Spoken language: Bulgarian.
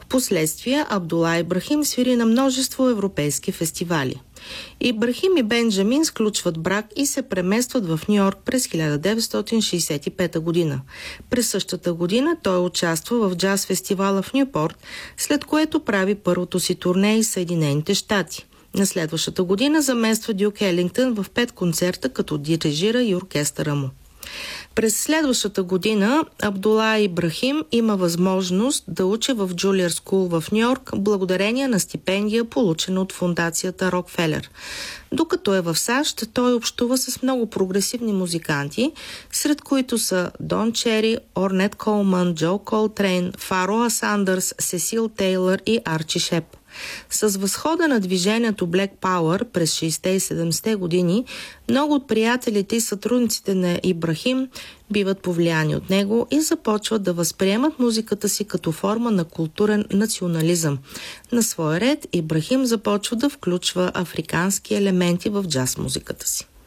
Впоследствие Абдула Ибрахим свири на множество европейски фестивали. Ибрахим и Бенджамин сключват брак и се преместват в Ню-Йорк през 1965 година. През същата година той участва в джаз фестивала в Нюпорт, след което прави първото си турне из Съединените щати. На следващата година замества Дюк Елингтън в 5 концерта, като дирижира и оркестъра му. През следващата година Абдула Ибрахим има възможност да учи в Джулиар Скул в Нью-Йорк благодарение на стипендия, получена от фондацията Рокфелер. Докато е в САЩ, той общува с много прогресивни музиканти, сред които са Дон Чери, Орнет Колман, Джо Колтрейн, Фароа Сандърс, Сесил Тейлър и Арчи Шеп. С възхода на движението Black Power през 60-те и 70-те години, много от приятелите и сътрудниците на Ибрахим биват повлияни от него и започват да възприемат музиката си като форма на културен национализъм. На свой ред Ибрахим започва да включва африкански елементи в джаз музиката си.